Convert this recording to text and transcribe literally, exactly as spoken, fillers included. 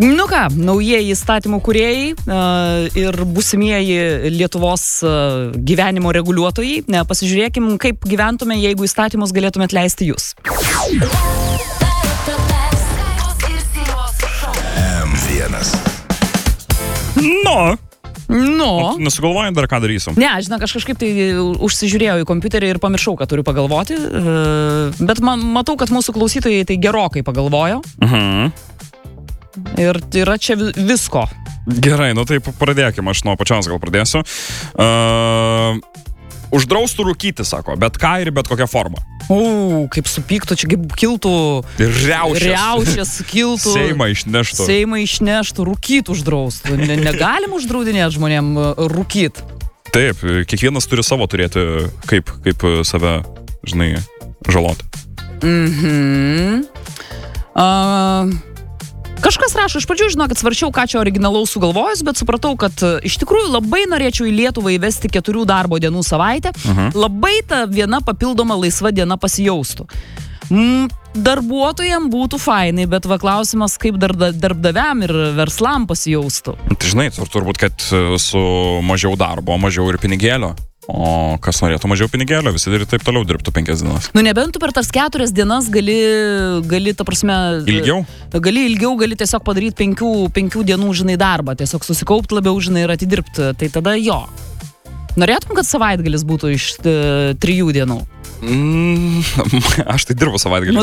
Nu ką, naujieji įstatymų kūrėjai uh, ir būsimieji Lietuvos uh, gyvenimo reguliuotojai. Ne, pasižiūrėkim, kaip gyventume, jeigu įstatymus galėtume atleisti jūs. M vienas. Nu. Nu. Nesugalvojant dar ką darysim. Ne, žinok, aš kažkaip tai užsižiūrėjau į kompiuterį ir pamiršau, kad turiu pagalvoti. Uh, bet man, matau, kad mūsų klausytojai tai gerokai pagalvojo. Mhm. Ir yra čia visko. Gerai, nu tai pradėkime, aš nuo pačios gal pradėsiu. Uh, uždraustų rūkyti, sako, bet ką ir bet kokią formą. O, kaip supyktų, čia kaip kiltų... Ir riaušės. Riaušės kiltų... Seimą išneštų. Seimą išneštų, rūkyti uždraustų. Ne, negalim uždraudinėti žmonėm rūkyti. Taip, kiekvienas turi savo turėti, kaip, kaip save, žinai, žaloti. Mhm. Uh... Kažkas rašo, iš pradžių, žinokit, svarčiau, ką čia originalaus sugalvojus, bet supratau, kad iš tikrųjų labai norėčiau į Lietuvą įvesti keturių darbo dienų savaitę. Uh-huh. Labai ta viena papildoma laisva diena pasijaustų. Mm, darbuotojams būtų fainai, bet va klausimas, kaip dar, darbdaviam ir verslam pasijaustų. Tai žinai, tur, turbūt, kad su mažiau darbo, mažiau ir pinigėlio. O kas norėtų mažiau pinigėlio, visi ir taip toliau dirbtų penkias dienas. Nu, nebent tu per tas keturias dienas gali, gali, ta prasme... Ilgiau? Gali ilgiau, gali tiesiog padaryti penkių, penkių dienų, žinai, darbą, tiesiog susikaupti labiau, žinai, ir atidirbti. Tai tada jo. Norėtum, kad savaitgalis būtų iš e, trijų dienų? Mm, aš tai dirbu savaitgalį.